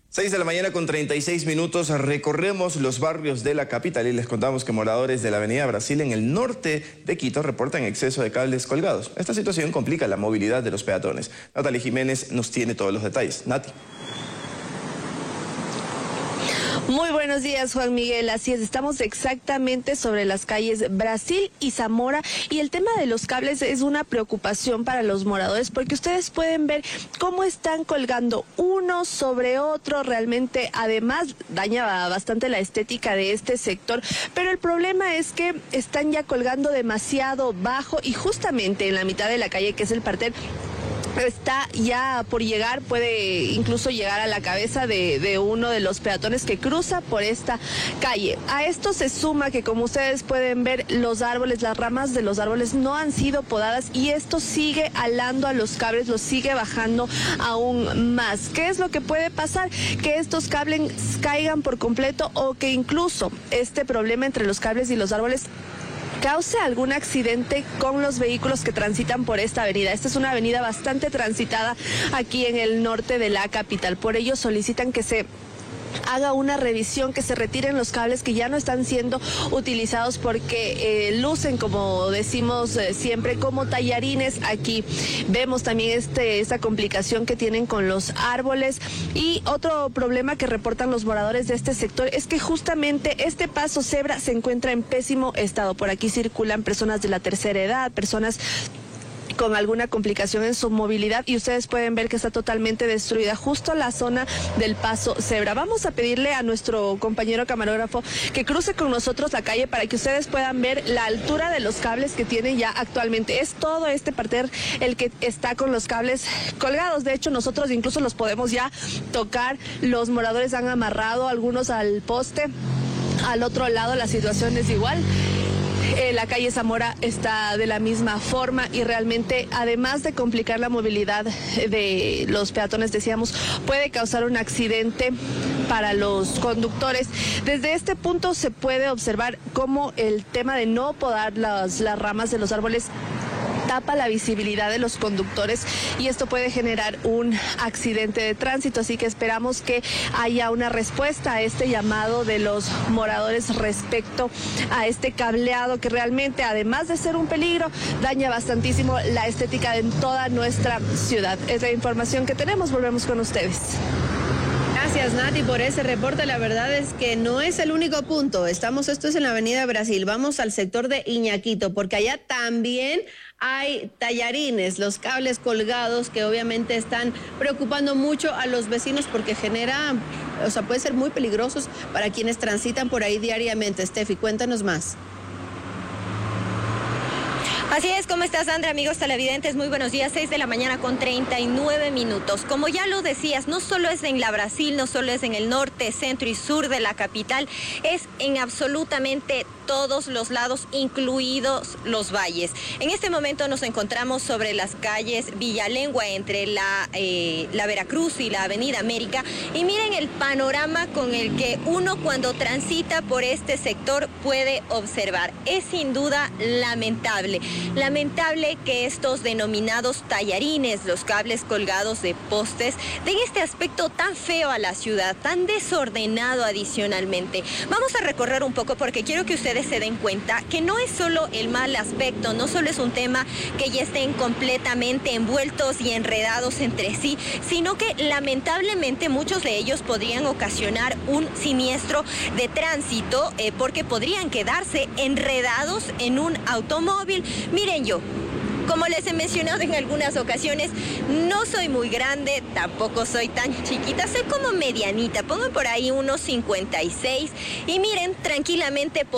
6 de la mañana con 36 minutos, recorremos los barrios de la capital y les contamos que moradores de la avenida Brasil en el norte de Quito reportan exceso de cables colgados. Esta situación complica la movilidad de los peatones. Natalie Jiménez nos tiene todos los detalles. Nati. Muy buenos días, Juan Miguel. Así es, estamos exactamente sobre las calles Brasil y Zamora y el tema de los cables es una preocupación para los moradores porque ustedes pueden ver cómo están colgando uno sobre otro. Realmente, además, daña bastante la estética de este sector, pero el problema es que están ya colgando demasiado bajo y justamente en la mitad de la calle, que es el parter, está ya por llegar, puede incluso llegar a la cabeza de uno de los peatones que cruza por esta calle. A esto se suma que, como ustedes pueden ver, los árboles, las ramas de los árboles no han sido podadas y esto sigue alando a los cables, los sigue bajando aún más. ¿Qué es lo que puede pasar? Que estos cables caigan por completo o que incluso este problema entre los cables y los árboles cause algún accidente con los vehículos que transitan por esta avenida. Esta es una avenida bastante transitada aquí en el norte de la capital. Por ello solicitan que se haga una revisión, que se retiren los cables que ya no están siendo utilizados porque lucen, como decimos siempre, como tallarines. Aquí vemos también esta complicación que tienen con los árboles. Y otro problema que reportan los moradores de este sector es que justamente este paso cebra se encuentra en pésimo estado. Por aquí circulan personas de la tercera edad, personas con alguna complicación en su movilidad y ustedes pueden ver que está totalmente destruida justo la zona del paso cebra. Vamos a pedirle a nuestro compañero camarógrafo que cruce con nosotros la calle para que ustedes puedan ver la altura de los cables que tiene ya actualmente. Es todo este parter el que está con los cables colgados. De hecho, nosotros incluso los podemos ya tocar. Los moradores han amarrado algunos al poste. Al otro lado la situación es igual. La calle Zamora está de la misma forma y realmente, además de complicar la movilidad de los peatones, decíamos, puede causar un accidente para los conductores. Desde este punto se puede observar cómo el tema de no podar las ramas de los árboles tapa la visibilidad de los conductores y esto puede generar un accidente de tránsito, así que esperamos que haya una respuesta a este llamado de los moradores respecto a este cableado que realmente, además de ser un peligro, daña bastantísimo la estética en toda nuestra ciudad. Es la información que tenemos, volvemos con ustedes. Gracias, Nati, por ese reporte. La verdad es que no es el único punto. Esto es en la avenida Brasil. Vamos al sector de Iñaquito, porque allá también hay tallarines, los cables colgados que obviamente están preocupando mucho a los vecinos porque puede ser muy peligrosos para quienes transitan por ahí diariamente. Steffi, cuéntanos más. Así es, ¿cómo estás, Sandra? Amigos televidentes, muy buenos días, 6 de la mañana con 39 minutos. Como ya lo decías, no solo es en la Brasil, no solo es en el norte, centro y sur de la capital, es en absolutamente todos los lados, incluidos los valles. En este momento nos encontramos sobre las calles Villalengua, entre la Veracruz y la Avenida América, y miren el panorama con el que uno cuando transita por este sector puede observar. Es sin duda lamentable que estos denominados tallarines, los cables colgados de postes, den este aspecto tan feo a la ciudad, tan desordenado adicionalmente. Vamos a recorrer un poco porque quiero que ustedes se den cuenta que no es solo el mal aspecto, no solo es un tema que ya estén completamente envueltos y enredados entre sí, sino que lamentablemente muchos de ellos podrían ocasionar un siniestro de tránsito porque podrían quedarse enredados en un automóvil. Miren yo, como les he mencionado en algunas ocasiones, no soy muy grande, tampoco soy tan chiquita, soy como medianita, pongo por ahí unos 56 y miren, tranquilamente